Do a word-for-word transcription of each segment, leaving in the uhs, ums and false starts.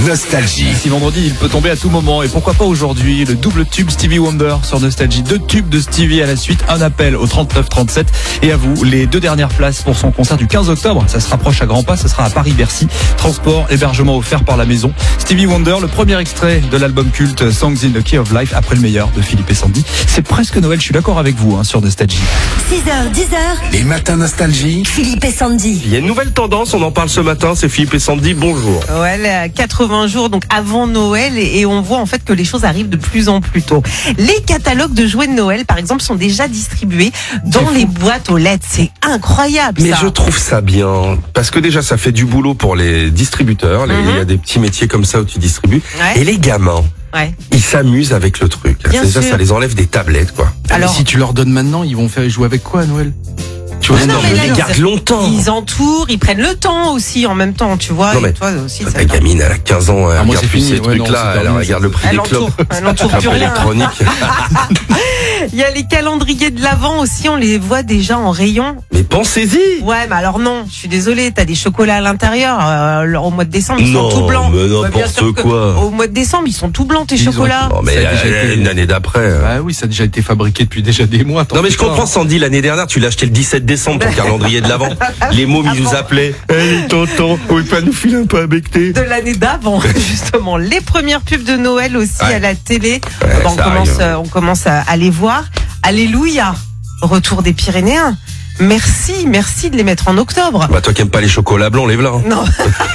Nostalgie. Si vendredi, il peut tomber à tout moment. Et pourquoi pas aujourd'hui, le double tube Stevie Wonder sur Nostalgie. Deux tubes de Stevie à la suite. Un appel au trente-neuf trente-sept. Et à vous, les deux dernières places pour son concert du quinze octobre. Ça se rapproche à grands pas. Ce sera à Paris-Bercy. Transport, hébergement offert par la maison. Stevie Wonder, le premier extrait de l'album culte Songs in the Key of Life, après le meilleur de Philippe et Sandy. C'est presque Noël, je suis d'accord avec vous, hein, sur Nostalgie. six heures, dix heures. Les matins Nostalgie. Philippe et Sandy. Il y a une nouvelle tendance, on en parle ce matin, c'est Philippe et Sandy, bonjour. Ouais, quatre-vingts jours, donc avant Noël, et on voit en fait que les choses arrivent de plus en plus tôt. Les catalogues de jouets de Noël, par exemple, sont déjà distribués dans les boîtes aux lettres. C'est incroyable, Mais ça. je trouve ça bien, parce que déjà ça fait du boulot pour les distributeurs, les- il Mhm. y a des petits métiers comme ça où tu distribues, Ouais. et les gamins, Ouais. ils s'amusent avec le truc. Bien Déjà sûr. ça les enlève des tablettes, quoi. Alors- Mais si tu leur donnes maintenant, ils vont faire jouer avec quoi à Noël? Tu vois, Ah non, non, mais mais là, ils ils- gardent longtemps. Ils entourent, ils prennent le temps aussi en même temps, tu vois. Non, mais et toi aussi, Toi, ça ta gamine, elle a quinze ans, elle Ah, moi, regarde c'est plus fini. ces Ouais, non, trucs-là, c'est elle terminé, regarde ça. le prix Elle des entoure, clopes. elle entoure plus Un peu rien. électronique. Il y a les calendriers de l'Avent aussi, on les voit déjà en rayon. Mais pensez-y. Ouais, mais alors non, je suis désolée, t'as des chocolats à l'intérieur. euh, au mois de décembre, ils Non, sont tout blancs. mais Bah, bien n'importe sûr que quoi. Au mois de décembre, ils sont tout blancs tes Ils ont- chocolats. Non, mais Ça a déjà euh, été- une année d'après. euh. Bah oui, ça a déjà été fabriqué depuis déjà des mois. t'en Non mais fais je pas, comprends hein. Sandy, l'année dernière tu l'as acheté le dix-sept décembre ton calendrier de l'avant. Les mômes ils nous bon appelaient. Hey tonton, on peut pas nous filer un peu avec tes. De l'année d'avant, justement. Les premières pubs de Noël aussi Ouais. à la télé. Ouais, Bah, on, ça commence, arrive. euh, on commence à, à les voir. Alléluia, retour des Pyrénéens. Merci, merci de les mettre en octobre. Bah toi qui aimes pas les chocolats blancs, lève-la. hein. Non.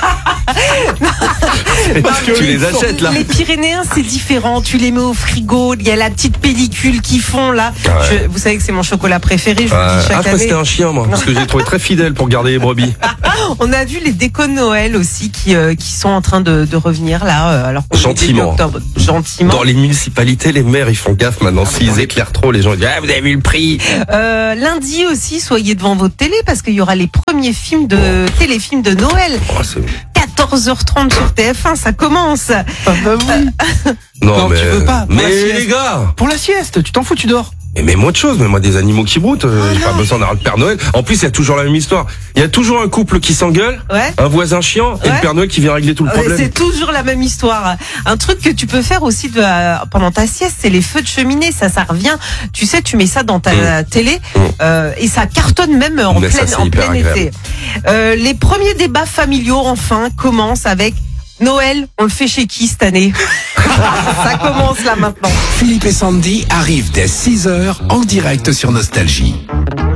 Parce que tu les achètes là. Les Pyrénéens, c'est différent. Tu les mets au frigo. Il y a la petite pellicule qu'ils font là. Ah ouais. Je- vous savez que c'est mon chocolat préféré. Je vous Euh, le dis ah, chaque je crois que année. c'était un chien moi, parce que j'ai trouvé très fidèle pour garder les brebis. On a vu les décos de Noël aussi qui euh, qui sont en train de, de revenir là. euh, alors qu'on est début Gentiment. octobre. Gentiment. Dans les municipalités, les maires ils font gaffe maintenant. S'ils éclairent trop, les gens disent ah vous avez vu le prix. Euh, lundi aussi, soyez devant votre télé parce qu'il y aura les premiers films de téléfilms de Noël. Oh, c'est- quatorze heures trente sur T F un, ça commence. Non, Non, mais tu veux pas, pour la mais sieste. les gars. Pour la sieste, tu t'en fous, tu dors. Mais mets-moi de choses, mets-moi des animaux qui broutent. euh, J'ai pas besoin d'avoir le Père Noël. En plus, il y a toujours la même histoire. Il y a toujours un couple qui s'engueule, Ouais. un voisin chiant et Ouais. le Père Noël qui vient régler tout le Ouais, problème. c'est toujours la même histoire. Un truc que tu peux faire aussi de, euh, pendant ta sieste, c'est les feux de cheminée. Ça, ça revient. Tu sais, tu mets ça dans ta télé euh, et ça cartonne même en Mais ça, plein, c'est en hyper plein agréable. été. Euh, les premiers débats familiaux, enfin, commencent avec Noël. On le fait chez qui cette année? Ça commence là maintenant. Philippe et Sandy arrivent dès six heures en direct sur Nostalgie.